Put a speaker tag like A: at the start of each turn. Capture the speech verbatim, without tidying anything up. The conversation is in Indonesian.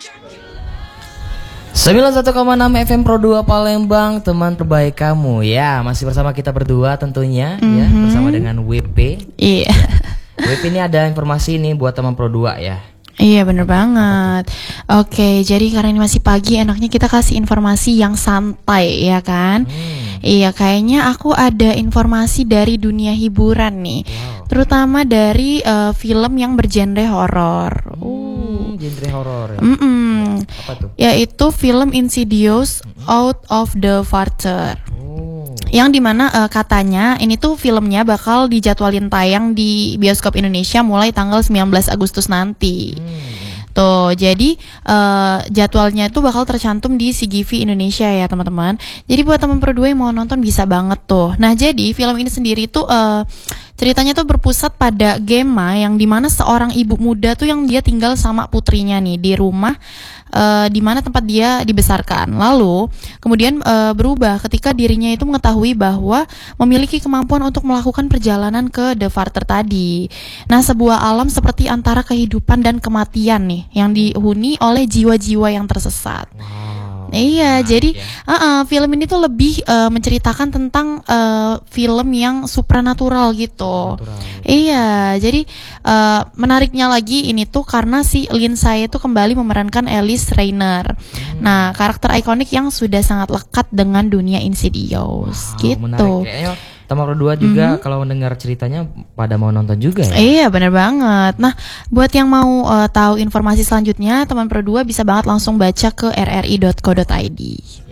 A: sembilan puluh satu koma enam F M Pro dua Palembang, teman terbaik kamu. Ya, masih bersama kita berdua tentunya, mm-hmm. ya, bersama dengan W P.
B: Iya.
A: W P ini ada informasi nih buat teman Pro dua ya.
B: Iya bener banget. Oke, jadi karena ini masih pagi, enaknya kita kasih informasi yang santai ya kan. hmm. Iya, kayaknya aku ada informasi dari dunia hiburan nih. Wow. Terutama dari uh, film yang bergenre horor.
A: hmm, uh. Genre horor ya.
B: Mm-mm.
A: Ya, apa tuh?
B: Yaitu film Insidious mm-hmm. Out of the Father. Yang dimana uh, katanya ini tuh filmnya bakal dijadwalin tayang di bioskop Indonesia mulai tanggal sembilan belas Agustus nanti. Hmm. Tuh, jadi uh, jadwalnya itu bakal tercantum di C G V Indonesia ya teman-teman. Jadi buat teman Pro dua yang mau nonton bisa banget tuh. Nah, jadi film ini sendiri tuh uh, ceritanya tuh berpusat pada Gemma yang dimana seorang ibu muda tuh yang dia tinggal sama putrinya nih di rumah uh, di mana tempat dia dibesarkan. Lalu kemudian uh, berubah ketika dirinya itu mengetahui bahwa memiliki kemampuan untuk melakukan perjalanan ke The Father tadi. Nah, sebuah alam seperti antara kehidupan dan kematian nih yang dihuni oleh jiwa-jiwa yang tersesat.
A: Wow.
B: Iya, nah, jadi
A: ya.
B: uh, uh, film ini tuh lebih uh, menceritakan tentang uh, film yang supranatural gitu. Supranatural. Iya, jadi uh, menariknya lagi ini tuh karena si Lindsay itu kembali memerankan Alice Rainer. Hmm. Nah, karakter ikonik yang sudah sangat lekat dengan dunia Insidious. Wow, gitu.
A: Menarik. Teman Pro dua juga mm-hmm. kalau mendengar ceritanya pada mau nonton juga ya.
B: Iya benar banget. Nah, buat yang mau uh, tahu informasi selanjutnya, teman Pro dua bisa banget langsung baca ke r r i dot co dot i d.